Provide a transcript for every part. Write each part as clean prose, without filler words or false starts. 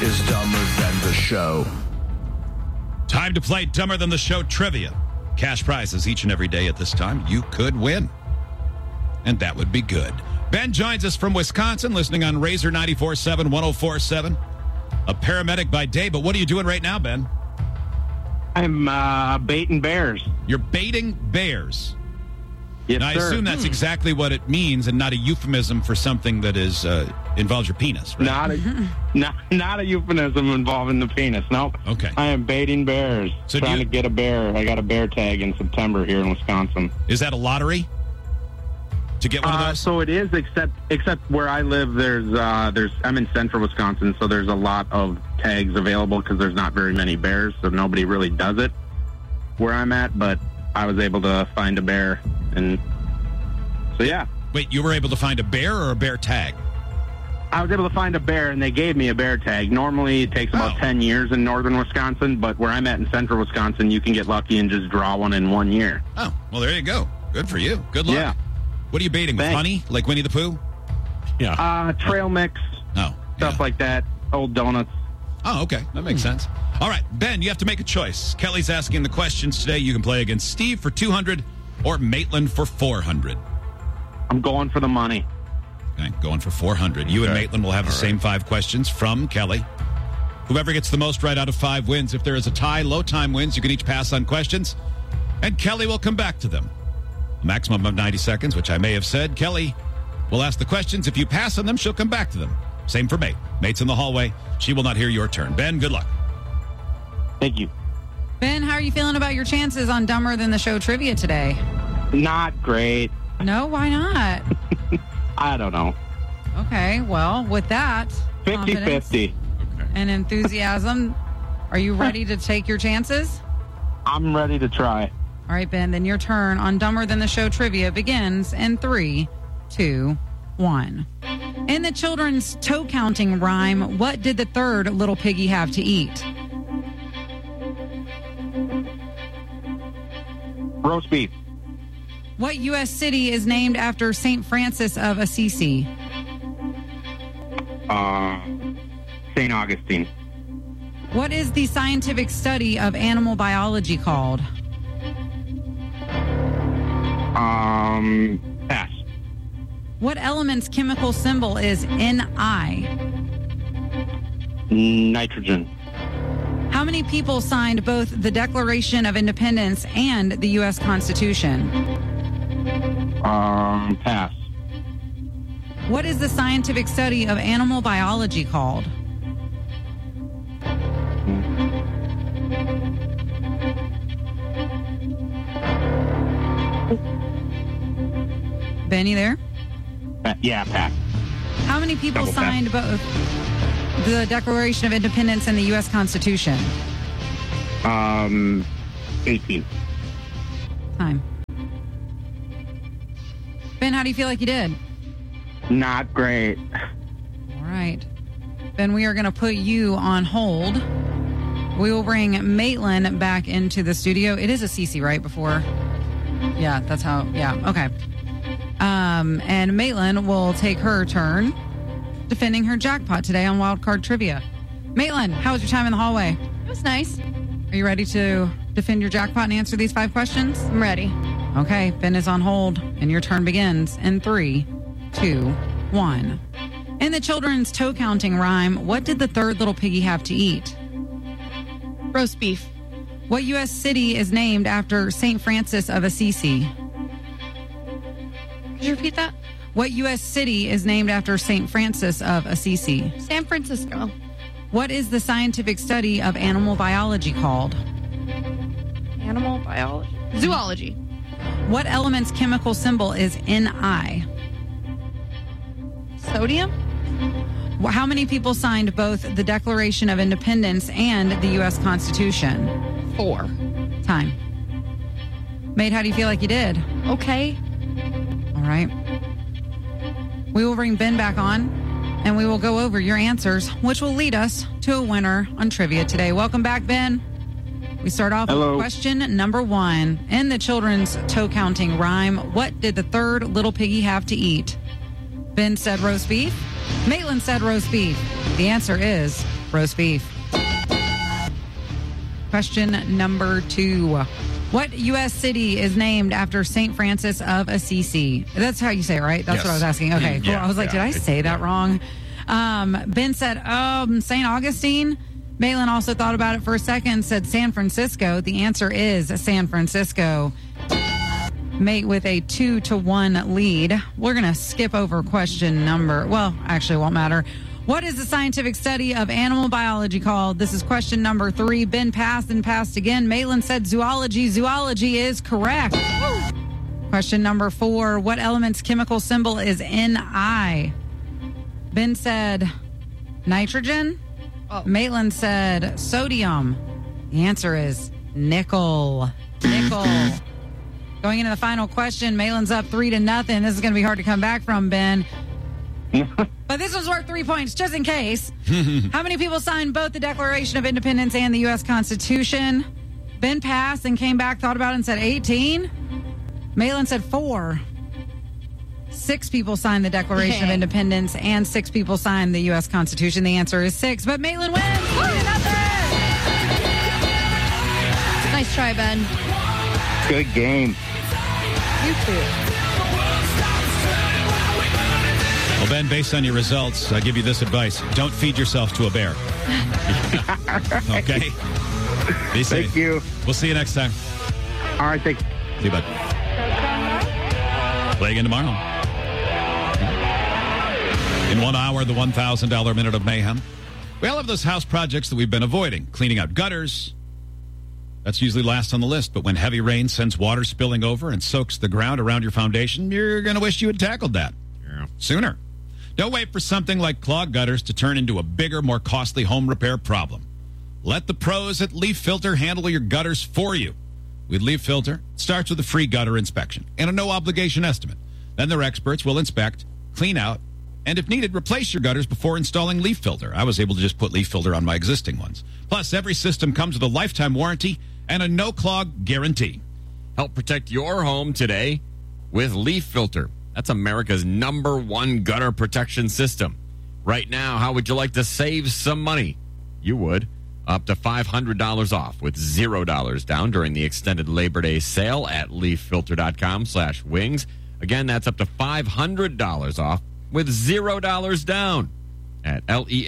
is Dumber Than the Show. Time to play Dumber Than the Show trivia. Cash prizes each and every day at this time. You could win. And that would be good. Ben joins us from Wisconsin, listening on Razor 94.7, 104.7. A paramedic by day, but what are you doing right now, Ben? I'm baiting bears. You're baiting bears. Yes, now, I sir. assume that's exactly what it means and not a euphemism for something that is involves your penis, right? Not a euphemism involving the penis. Nope. Okay. I am baiting bears. So trying to get a bear. I got a bear tag in September here in Wisconsin. Is that a lottery to get one of those? So it is, except where I live, I'm in central Wisconsin, so there's a lot of tags available because there's not very many bears, so nobody really does it where I'm at, but I was able to find a bear, and so yeah. Wait, you were able to find a bear or a bear tag? I was able to find a bear, and they gave me a bear tag. Normally, it takes about 10 years in northern Wisconsin, but where I'm at in central Wisconsin, you can get lucky and just draw one in 1 year. Oh, well, there you go. Good for you. Good luck. Yeah. What are you baiting with? Thanks. Honey? Like Winnie the Pooh? Yeah. Trail mix, stuff like that, old donuts. Oh, okay. That makes sense. All right, Ben, you have to make a choice. Kelly's asking the questions today. You can play against Steve for 200 or Maitland for 400. I'm going for the money. Okay, going for 400. You and Maitland will have the same 5 questions from Kelly. Whoever gets the most right out of 5 wins. If there is a tie, low time wins. You can each pass on questions, and Kelly will come back to them. A maximum of 90 seconds, which I may have said. Kelly will ask the questions. If you pass on them, she'll come back to them. Same for Mate. Mate's in the hallway. She will not hear your turn. Ben, good luck. Thank you. Ben, how are you feeling about your chances on Dumber Than the Show trivia today? Not great. No, why not? I don't know. Okay, well, with that 50-50. and enthusiasm, are you ready to take your chances? I'm ready to try. All right, Ben, then your turn on Dumber Than the Show trivia begins in 3, 2, 1. In the children's toe counting rhyme, what did the third little piggy have to eat? Roast beef. What U.S. city is named after St. Francis of Assisi? St. Augustine. What is the scientific study of animal biology called? Pass. What element's chemical symbol is Ni? Nitrogen. How many people signed both the Declaration of Independence and the U.S. Constitution? Pass. What is the scientific study of animal biology called? Benny there? Yeah, pass. How many people Double pass. signed both the Declaration of Independence and the U.S. Constitution? 18. Time. Ben, how do you feel like you did? Not great. All right. Ben, we are going to put you on hold. We will bring Maitland back into the studio. It is a CC, right? Before? Yeah, that's how. Yeah, okay. And Maitland will take her turn defending her jackpot today on Wild Card Trivia. Maitland, how was your time in the hallway? It was nice. Are you ready to defend your jackpot and answer these 5 questions? I'm ready. Okay, Ben is on hold, and your turn begins in 3, 2, 1. In the children's toe counting rhyme, what did the third little piggy have to eat? Roast beef. What U.S. city is named after St. Francis of Assisi? Could you repeat that? What U.S. city is named after St. Francis of Assisi? San Francisco. What is the scientific study of animal biology called? Animal biology. Zoology. What element's chemical symbol is Ni? Sodium. How many people signed both the Declaration of Independence and the U.S. Constitution? 4. Time. Mate, how do you feel like you did? Okay. All right. We will bring Ben back on, and we will go over your answers, which will lead us to a winner on trivia today. Welcome back, Ben. We start off with question number 1. In the children's toe counting rhyme, what did the third little piggy have to eat? Ben said roast beef. Maitland said roast beef. The answer is Roast beef. Question number 2. What U.S. city is named after St. Francis of Assisi? That's how you say it, right? That's Yes. what I was asking. Okay, cool. Yeah, I was like, did I say that wrong? Ben said, St. Augustine. Maitland also thought about it for a second, said San Francisco. The answer is San Francisco. Mate with a 2-1 lead. We're going to skip over question number, well, actually it won't matter. What is the scientific study of animal biology called? This is question number 3. Ben passed and passed again. Maitland said zoology. Zoology is correct. Question number 4. What element's chemical symbol is Ni? Ben said nitrogen. Maitland said sodium. The answer is nickel. Nickel. Going into the final question, Maitland's up 3-0. This is going to be hard to come back from, Ben. But this one's worth 3 points, just in case. How many people signed both the Declaration of Independence and the U.S. Constitution? Ben passed and came back, thought about it, and said 18. Maitland said 4. 6 people signed the Declaration of Independence, and 6 people signed the U.S. Constitution. The answer is 6. But Maitland wins 3-0. Nice try, Ben. Good game. You too. Well, Ben, based on your results, I give you this advice. Don't feed yourself to a bear. Okay? Be safe. Thank you. We'll see you next time. All right, thanks. See you, bud. Play again tomorrow. In 1 hour, the $1,000 Minute of Mayhem. We all have those house projects that we've been avoiding. Cleaning out gutters. That's usually last on the list. But when heavy rain sends water spilling over and soaks the ground around your foundation, you're going to wish you had tackled that sooner. Don't wait for something like clogged gutters to turn into a bigger, more costly home repair problem. Let the pros at Leaf Filter handle your gutters for you. With Leaf Filter, it starts with a free gutter inspection and a no-obligation estimate. Then their experts will inspect, clean out, and if needed, replace your gutters before installing Leaf Filter. I was able to just put Leaf Filter on my existing ones. Plus, every system comes with a lifetime warranty and a no-clog guarantee. Help protect your home today with Leaf Filter. That's America's #1 gutter protection system. Right now, how would you like to save some money? You would. Up to $500 off with $0 down during the extended Labor Day sale at leaffilter.com/wings. Again, that's up to $500 off with $0 down at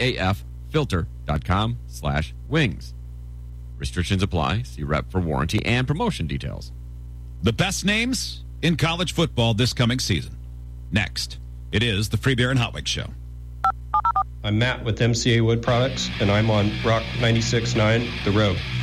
leaffilter.com/wings. Restrictions apply. See rep for warranty and promotion details. The best names in college football this coming season. Next, it is the Free Beer and Hot Wings Show. I'm Matt with MCA Wood Products, and I'm on Rock 96.9 The Road.